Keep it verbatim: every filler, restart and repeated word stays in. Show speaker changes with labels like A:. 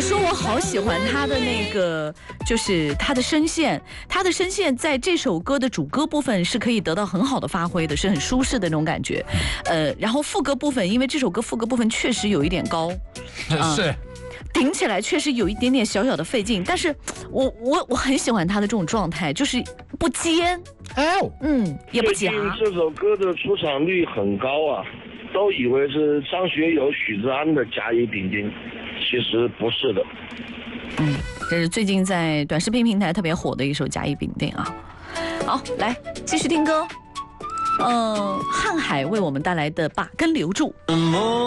A: 说我好喜欢他的那个，就是他的声线，他的声线在这首歌的主歌部分是可以得到很好的发挥的，是很舒适的那种感觉。呃，然后副歌部分，因为这首歌副歌部分确实有一点高，
B: 呃、是。
A: 顶起来确实有一点点小小的费劲，但是我我我很喜欢他的这种状态，就是不尖，
B: 哦，
A: 嗯，也不假。
C: 这首歌的出场率很高啊，都以为是张学友、许志安的甲乙丙丁，其实不是的。
A: 嗯，这是最近在短视频平台特别火的一首甲乙丙丁啊。好，来继续听歌，嗯、呃，瀚海为我们带来的《把根留住》。